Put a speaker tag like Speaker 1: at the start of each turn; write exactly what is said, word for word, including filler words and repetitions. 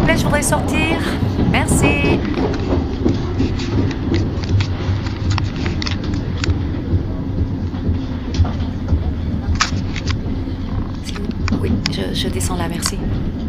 Speaker 1: plaît, je voudrais sortir. Merci. Oui, je, je descends là, merci.